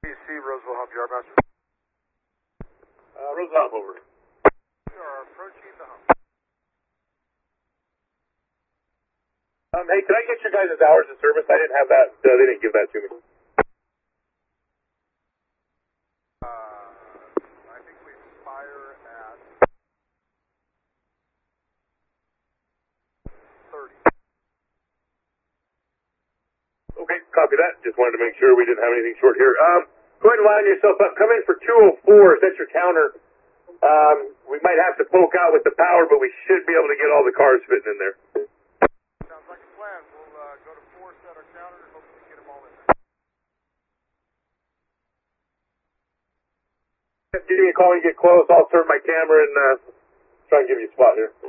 Roseville, help you, Master. Roseville, over. We are approaching the hump. Hey, can I get your guys' hours of service? I didn't have that. They didn't give that to me. I think we expire at 30. Okay, copy that. Just wanted to make sure we didn't have anything short here. Go ahead and line yourself up. Come in for 204. That's your counter. We might have to poke out with the power, but we should be able to get all the cars fitting in there. Sounds like a plan. We'll go to 4, set our counter, and hopefully get them all in there. Give me a call when you get close. I'll turn my camera and try and give you a spot here.